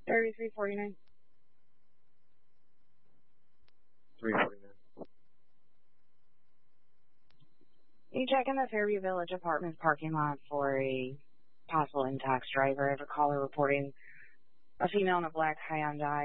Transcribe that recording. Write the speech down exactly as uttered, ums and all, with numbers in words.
thirty-three forty-nine. three forty-nine. You check in the Fairview Village Apartments parking lot for a possible intact driver. I have a caller reporting a female in a black Hyundai